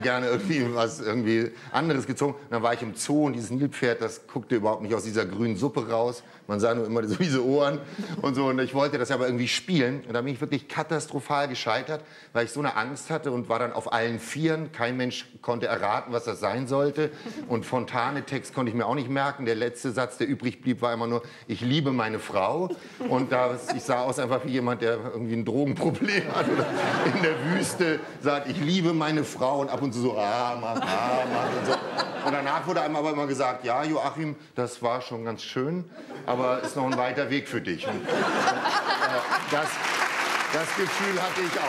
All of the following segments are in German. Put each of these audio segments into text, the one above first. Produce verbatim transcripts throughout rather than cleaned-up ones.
gerne irgendwie was irgendwie anderes gezogen. Und dann war ich im Zoo und dieses Nilpferd, das guckte überhaupt nicht aus dieser grünen Suppe raus. Man sah nur immer so diese Ohren und so. Und ich wollte das aber irgendwie spielen. Und da bin ich wirklich katastrophal gescheitert, weil ich so eine Angst hatte und war dann auf allen Vieren. Kein Mensch konnte erraten, was das sein sollte. Und Fontane-Text konnte ich mir auch nicht merken. Der letzte Satz, der übrig blieb, war immer nur, ich liebe meine Frau. Und da, ich sah aus einfach wie jemand, der irgendwie ein Drogenproblem hat oder in der Wüste sagt, ich liebe meine Frau und ab und zu so, ah, mach, ah, mach und so. Und danach wurde einem aber immer gesagt, ja, Joachim, das war schon ganz schön, aber ist noch ein weiter Weg für dich. Und, und, äh, das, das Gefühl hatte ich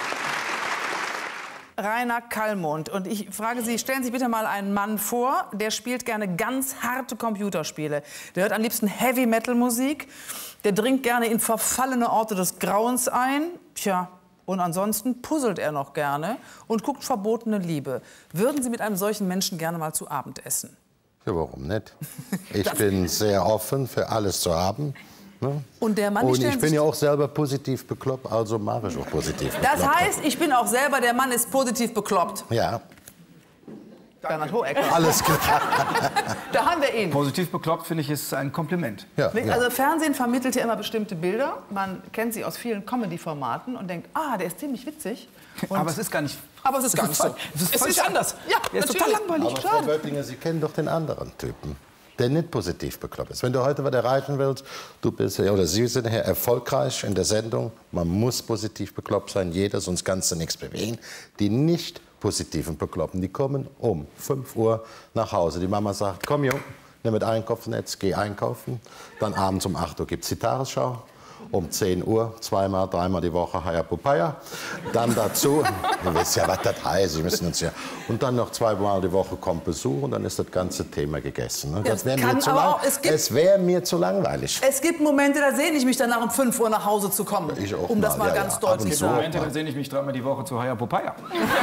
auch. Rainer Kallmund. Und ich frage Sie, stellen Sie bitte mal einen Mann vor, der spielt gerne ganz harte Computerspiele. Der hört am liebsten Heavy-Metal-Musik. Der dringt gerne in verfallene Orte des Grauens ein. Tja, und ansonsten puzzelt er noch gerne und guckt verbotene Liebe. Würden Sie mit einem solchen Menschen gerne mal zu Abend essen? Ja, warum nicht? Ich bin sehr offen für alles zu haben. Ne? Und der Mann, und ich bin ja auch selber positiv bekloppt, also mache ich auch positiv bekloppt. Das heißt, ich bin auch selber, der Mann ist positiv bekloppt. Ja. Bernhard Hohecker. Alles klar. Da haben wir ihn. Positiv bekloppt, finde ich, ist ein Kompliment. Ja, also ja. Fernsehen vermittelt ja immer bestimmte Bilder. Man kennt sie aus vielen Comedy-Formaten und denkt, ah, der ist ziemlich witzig. Und aber es ist gar nicht. Aber es ist gar nicht so. Es ist, es völlig ist anders. Ja, der ist natürlich. total langweilig. Aber Frau Böttinger, Sie kennen doch den anderen Typen, der nicht positiv bekloppt ist. Wenn du heute was erreichen willst, du bist oder Sie sind hier erfolgreich in der Sendung, man muss positiv bekloppt sein, jeder, sonst kannst du nichts bewegen. Die nicht positiven Bekloppen, die kommen um fünf Uhr nach Hause. Die Mama sagt, komm Jung, nimm mit Einkaufsnetz, geh einkaufen. Dann abends um acht Uhr gibt es die Tagesschau. Um zehn Uhr, zweimal, dreimal die Woche Haya Popaya. Dann dazu, ihr wisst ja, was das heißt, wir müssen uns ja. Und dann noch zweimal die Woche kommt Besuch und dann ist das ganze Thema gegessen. Ne? Das wäre mir, zu lang, es es wär mir zu langweilig. Es gibt Momente, da sehne ich mich danach, um fünf Uhr nach Hause zu kommen. Ich auch um das mal ja, ganz ja. deutlich zu sagen. Momente, dann sehne ich mich dreimal die Woche zu Haya Popaya.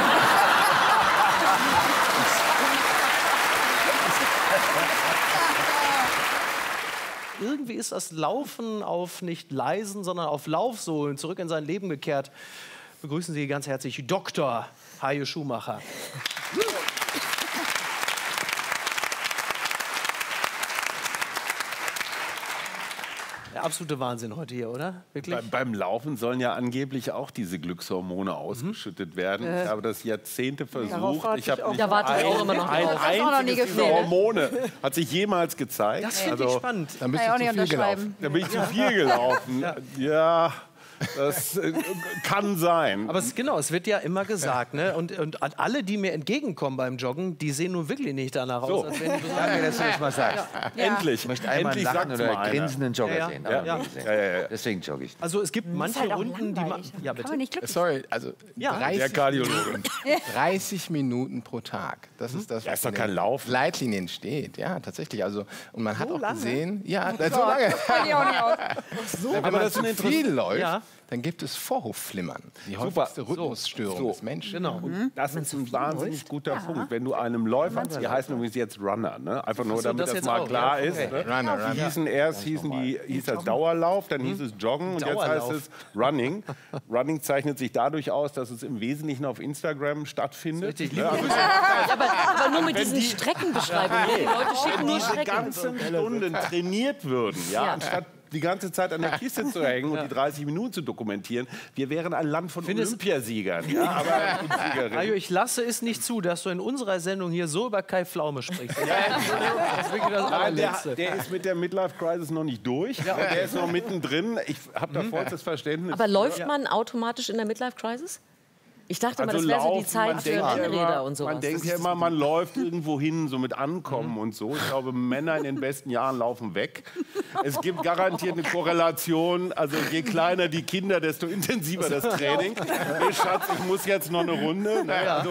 Irgendwie ist das Laufen auf nicht leisen, sondern auf Laufsohlen zurück in sein Leben gekehrt. Begrüßen Sie ganz herzlich Doktor Hajo Schumacher. Der absolute Wahnsinn heute hier, oder? Wirklich? Be beim Laufen sollen ja angeblich auch diese Glückshormone ausgeschüttet werden. Äh. Ich habe das Jahrzehnte versucht. Ich habe nicht Da warte ich ein, auch immer noch ein drauf. Das ist auch noch nie einziges dieser gefehlt. Hormone hat sich jemals gezeigt. Das finde Also, ich spannend. Dann bist Kann ich du auch zu nicht viel gelaufen. unterschreiben. da bin ich zu viel gelaufen. Ja, das äh, kann sein. Aber es, genau, es wird ja immer gesagt, ne? Und, und alle, die mir entgegenkommen beim Joggen, die sehen nun wirklich nicht danach aus, So. als wenn die Danke, dass du das mal sagst. Ja. Endlich, Ich möchte einmal endlich einen lachen sagt's oder mal einer. grinsenden Jogger Ja, sehen. ja, aber ja. nie gesehen. Ja, ja, ja. Deswegen jogge ich. Also es gibt Das ist manche halt auch Runden, die man... langweilig. Ja, Kann man bitte. nicht glücklich Sorry, also Ja. Der dreißig, Kardiologe. dreißig Minuten pro Tag. Das ist das, Ja, was ist doch in kein den Laufen. Leitlinien steht. Ja, tatsächlich. Also, und man hat auch lange? gesehen, ja, Oh so lange. Kann ich auch nicht aus. Wenn aber man das zu ist viel läuft, Ja. dann gibt es Vorhofflimmern. Die Super. häufigste Rhythmusstörung So. des Menschen. Genau. Das ist ein wahnsinnig guter Punkt. Wenn du einem Läufer, die heißen übrigens jetzt Runner, ne? Einfach nur, Ach so, damit das das, jetzt mal auch, klar ja. ist. Okay. Ne? Runner, Die Runner. hießen erst hießen die, hieß das Dauerlauf, dann hieß es Joggen und jetzt Dauerlauf. heißt es Running. Running zeichnet sich dadurch aus, dass es im Wesentlichen auf Instagram stattfindet. Richtig. Ne? Also, Aber, aber nur mit diesen Streckenbeschreibungen. Die Leute schicken nur diese Strecken. ganzen Stunden trainiert würden, ja, Ja. anstatt die ganze Zeit an der Kiste zu hängen und die dreißig Minuten zu dokumentieren. Wir wären ein Land von Findest- Olympiasiegern. Ja, aber und Siegerinnen. Ajo, ich lasse es nicht zu, dass du in unserer Sendung hier so über Kai Pflaume sprichst. Das ist wirklich das Nein, der, Allerletzte. der ist mit der Midlife-Crisis noch nicht durch. Und der ist noch mittendrin. Ich habe da vollstes Verständnis. Aber läuft man automatisch in der Midlife-Crisis? Ich dachte immer, das wäre so die laufen, Zeit man für denkt ja Rennräder immer- und sowas. Man denkt Das ja ist- immer, man läuft irgendwo hin, so mit Ankommen und so. Ich glaube, Männer in den besten Jahren laufen weg. Es gibt garantiert eine Korrelation. Also je kleiner die Kinder, desto intensiver das Training. Hey, Schatz, ich muss jetzt noch eine Runde. Ne? Also,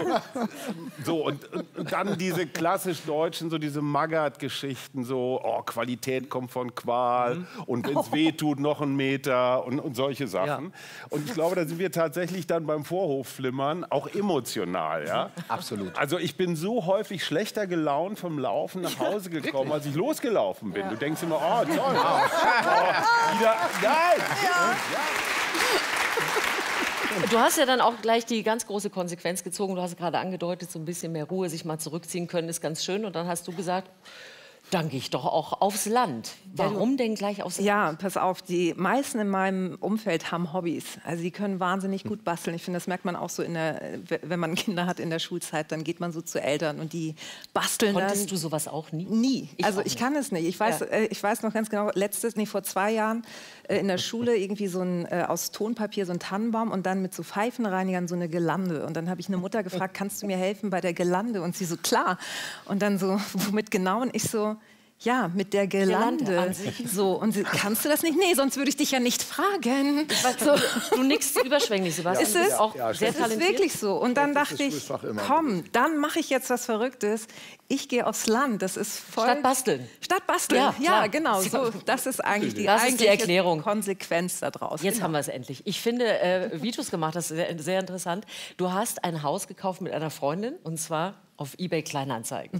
so, und, und dann diese klassisch deutschen, so diese Magath-Geschichten, so, oh, Qualität kommt von Qual und wenn es weh tut, noch ein Meter und, und solche Sachen. Und ich glaube, da sind wir tatsächlich dann beim Vorhofflimmern auch emotional, ja? Absolut. Also ich bin so häufig schlechter gelaunt vom Laufen nach Hause gekommen, als ich losgelaufen bin. Du denkst immer, oh toll, oh, wieder, nein. Du hast ja dann auch gleich die ganz große Konsequenz gezogen. Du hast gerade angedeutet, so ein bisschen mehr Ruhe, sich mal zurückziehen können, ist ganz schön. Und dann hast du gesagt, dann gehe ich doch auch aufs Land. Warum denn gleich aufs Land? Ja, pass auf, die meisten in meinem Umfeld haben Hobbys. Also die können wahnsinnig gut basteln. Ich finde, das merkt man auch so, in der, wenn man Kinder hat in der Schulzeit, dann geht man so zu Eltern und die basteln dann. Konntest du sowas auch nie? Nie. Ich also auch ich nicht. kann es nicht. Ich weiß, Ja. äh, ich weiß noch ganz genau, letztes, nee, vor zwei Jahren äh, in der Schule irgendwie so ein, äh, aus Tonpapier so ein Tannenbaum und dann mit so Pfeifenreinigern so eine Girlande. Und dann habe ich eine Mutter gefragt, kannst du mir helfen bei der Girlande? Und sie so, klar. Und dann so, womit genau? Und ich so, ja, mit der Girlande. Girlande an sich. So, und sie, kannst du das nicht? Nee, sonst würde ich dich ja nicht fragen. Ich weiß, So. du, du nickst überschwänglich, Sebastian. Ist Du es? bist auch Ja, sehr Das ist talentiert. wirklich so. Und dann Schlechtes dachte ich, Schulfach immer. komm, dann mache ich jetzt was Verrücktes. Ich gehe aufs Land. Das ist voll... Statt basteln. Statt basteln, Ja, ja, klar. genau. So, das ist eigentlich die, Das ist die eigentliche Erklärung. Konsequenz daraus. Jetzt genau. haben wir es endlich. Ich finde, äh, wie du es gemacht hast, sehr, sehr interessant. Du hast ein Haus gekauft mit einer Freundin, und zwar auf eBay Kleinanzeigen.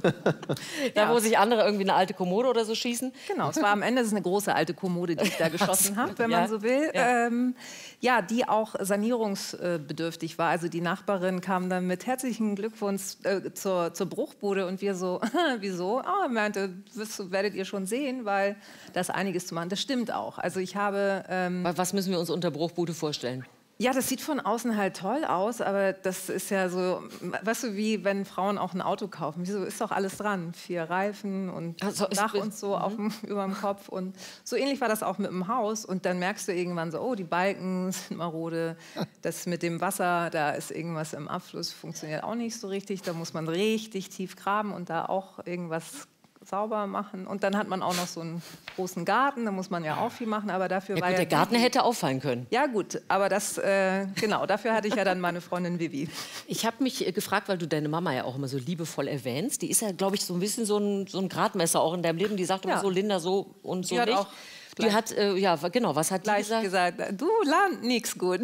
Da, Ja. wo sich andere irgendwie eine alte Kommode oder so schießen. Genau, es war am Ende ist es eine große alte Kommode, die ich da geschossen habe, wenn Ja. man so will. Ja. Ja. Ähm, ja, die auch sanierungsbedürftig war. Also die Nachbarin kam dann mit herzlichen Glückwunsch äh, zur, zur Bruchbude und wir so, wieso? Ah, meinte, das werdet ihr schon sehen, weil da ist einiges zu machen. Das stimmt auch. Also ich habe... Ähm, Was müssen wir uns unter Bruchbude vorstellen? Ja, das sieht von außen halt toll aus, aber das ist ja so, weißt du, wie wenn Frauen auch ein Auto kaufen. Wieso ist doch alles dran? Vier Reifen und Also, es- Dach und so auf dem, über dem Kopf. Und so ähnlich war das auch mit dem Haus. Und dann merkst du irgendwann so, oh, die Balken sind marode. Das mit dem Wasser, da ist irgendwas im Abfluss, funktioniert auch nicht so richtig. Da muss man richtig tief graben und da auch irgendwas sauber machen. Und dann hat man auch noch so einen großen Garten, da muss man ja auch viel machen, aber dafür Ja, war gut, ja der Garten Vivi- hätte auffallen können. Ja gut, aber das, äh, genau, dafür hatte ich ja dann meine Freundin Vivi. Ich habe mich äh, gefragt, weil du deine Mama ja auch immer so liebevoll erwähnst. Die ist ja, glaube ich, so ein bisschen so ein, so ein Gradmesser auch in deinem Leben. Die sagt immer Ja. so, Linda, so und so Die hat nicht. auch Die gleich- hat, äh, ja, genau, was hat die Gleich gesagt? gesagt, du Land, nix gut.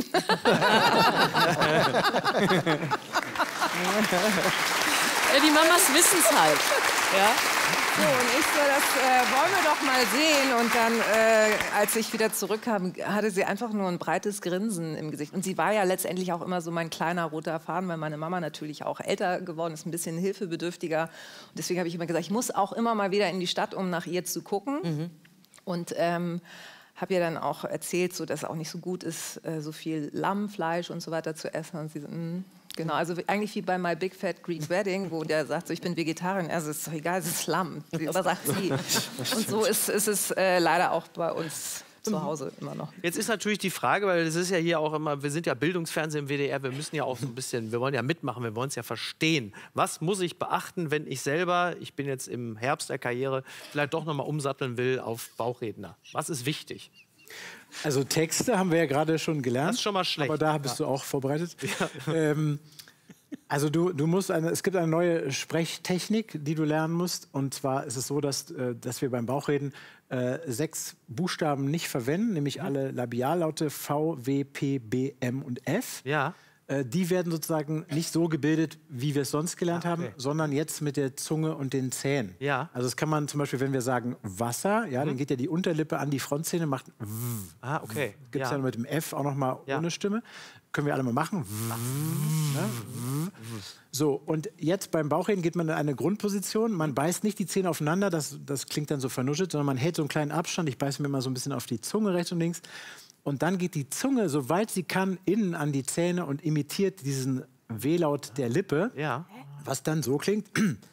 Ja, die Mamas wissen es halt. Ja? So, und ich so, das äh, wollen wir doch mal sehen. Und dann, äh, als ich wieder zurückkam, hatte sie einfach nur ein breites Grinsen im Gesicht. Und sie war ja letztendlich auch immer so mein kleiner roter Faden, weil meine Mama natürlich auch älter geworden ist, ein bisschen hilfebedürftiger. Und deswegen habe ich immer gesagt, ich muss auch immer mal wieder in die Stadt, um nach ihr zu gucken. Mhm. Und ähm, habe ihr dann auch erzählt, so, dass es auch nicht so gut ist, äh, so viel Lammfleisch und so weiter zu essen. Und sie so, mm. Genau, also eigentlich wie bei My Big Fat Greek Wedding, wo der sagt, so, ich bin Vegetarier. Also es ist doch egal, es ist Lamm. Was sagt sie? Und so ist, ist es äh, leider auch bei uns zu Hause immer noch. Jetzt ist natürlich die Frage, weil es ist ja hier auch immer, wir sind ja Bildungsfernsehen im W D R, wir müssen ja auch so ein bisschen, wir wollen ja mitmachen, wir wollen es ja verstehen. Was muss ich beachten, wenn ich selber, ich bin jetzt im Herbst der Karriere, vielleicht doch noch mal umsatteln will auf Bauchredner? Was ist wichtig? Also Texte haben wir ja gerade schon gelernt. Das ist schon mal schlecht. Aber da bist du auch vorbereitet. Ähm, also du, du musst eine, es gibt eine neue Sprechtechnik, die du lernen musst. Und zwar ist es so, dass, äh, dass wir beim Bauchreden äh, sechs Buchstaben nicht verwenden, nämlich alle Labiallaute V, W, P, B, M und F. Ja. Äh, die werden sozusagen nicht so gebildet, wie wir es sonst gelernt Ah, okay. haben, sondern jetzt mit der Zunge und den Zähnen. Ja. Also das kann man zum Beispiel, wenn wir sagen Wasser, ja, dann geht ja die Unterlippe an die Frontzähne, macht w. Ah, okay. Gibt es Ja. dann mit dem F auch noch mal Ja. ohne Stimme. Können wir alle mal machen. Ne? So, und jetzt beim Bauchreden geht man in eine Grundposition. Man beißt nicht die Zähne aufeinander, das, das klingt dann so vernuschelt, sondern man hält so einen kleinen Abstand. Ich beiße mir immer so ein bisschen auf die Zunge rechts und links. Und dann geht die Zunge, soweit sie kann, innen an die Zähne und imitiert diesen W-Laut der Lippe, Ja. was dann so klingt.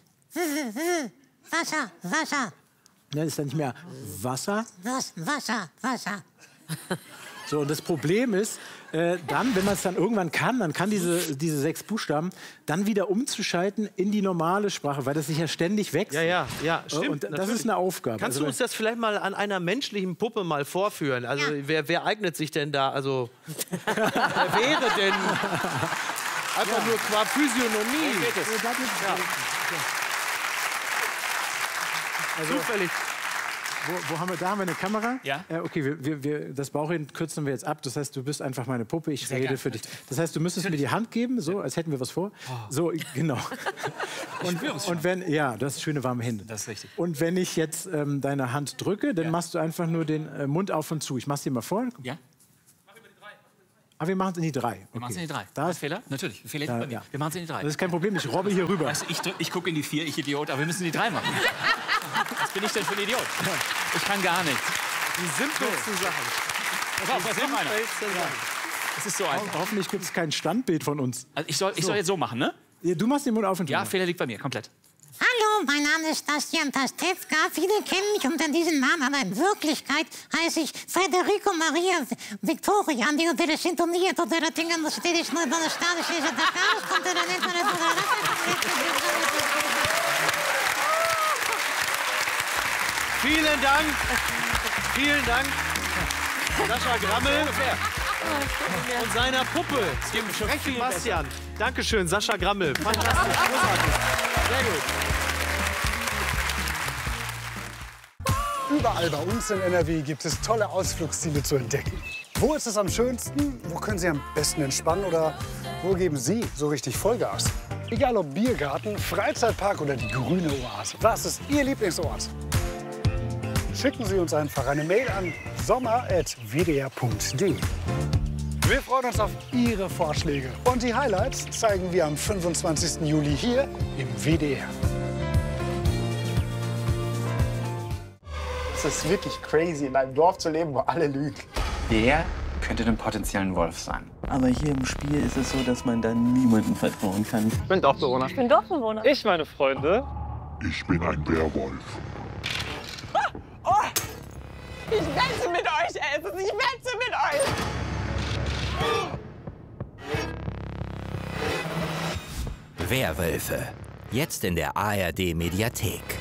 Wasser, Wasser, Das ist dann nicht mehr Wasser. was, Wasser, Wasser. So, und das Problem ist, äh, dann, wenn man es dann irgendwann kann, dann kann diese, diese sechs Buchstaben dann wieder umzuschalten in die normale Sprache, weil das sich ja ständig wechselt. Ja, ja, ja, stimmt. Und das natürlich. ist eine Aufgabe. Kannst Also, du uns das vielleicht mal an einer menschlichen Puppe mal vorführen? Also wer, wer eignet sich denn da? Also wer wäre denn einfach nur qua Physiognomie? also, Zufällig. wo, wo haben wir, da haben wir eine Kamera. Ja. Äh, okay, wir, wir, wir, das Bauchreden kürzen wir jetzt ab. Das heißt, du bist einfach meine Puppe, ich rede gern. für dich. Das heißt, du müsstest mir die Hand geben, so, als hätten wir was vor. So, genau. Und, spüre es schon. und wenn, ja, du hast schöne warme Hände. Das ist richtig. Und wenn ich jetzt ähm, deine Hand drücke, dann Ja. machst du einfach nur den äh, Mund auf und zu. Ich mach's dir mal vor. Ja? Aber wir machen es in die drei. Wir Okay. machen es in die drei. Da ist Fehler? Natürlich. Fehler liegt Ja, bei mir. ja. Wir machen es in die drei. Das ist kein Problem, ich robbe hier rüber. Weißt du, ich, drück- ich gucke in die vier, ich Idiot, aber wir müssen die drei machen. Was bin ich denn für ein Idiot? Ich kann gar nichts. Die simpelsten Sachen. Pass auf, was noch einer? Es ist so einfach. Ho hoffentlich gibt es kein Standbild von uns. Also ich, soll, ich soll jetzt so machen, ne? Ja, du machst den Mund auf und Ja, drüber. Fehler liegt bei mir, komplett. Hallo, mein Name ist Bastian Pastewka. Viele kennen mich unter diesem Namen, aber in Wirklichkeit heiße ich Federico Maria Victoria. Dio delle sintonia, tutta la tinga, non stedi, schnur, donna, stade, schlese, da, kaos, kontra, da, net, da, da, Vielen Dank. Vielen Dank. Sascha Grammel und seiner Puppe, dem frechen Bastian. Dankeschön, Sascha Grammel. Fantastisch, großartig. Sehr gut. Überall bei uns in N R W gibt es tolle Ausflugsziele zu entdecken. Wo ist es am schönsten? Wo können Sie am besten entspannen? Oder wo geben Sie so richtig Vollgas? Egal ob Biergarten, Freizeitpark oder die grüne Oase. Was ist Ihr Lieblingsort? Schicken Sie uns einfach eine Mail an sommer at w d r punkt d e. Wir freuen uns auf Ihre Vorschläge. Und die Highlights zeigen wir am fünfundzwanzigsten Juli hier im W D R. Es ist wirklich crazy, in einem Dorf zu leben, wo alle lügen. Der könnte ein potenziellen Wolf sein. Aber hier im Spiel ist es so, dass man da niemandem vertrauen kann. Ich bin Dorfbewohner. Ich bin Dorfbewohner. Ich, meine Freunde. Ich bin ein Werwolf. Oh, ich wette mit euch, Elvis. Ich wette mit euch. Werwölfe. Jetzt in der A R D Mediathek.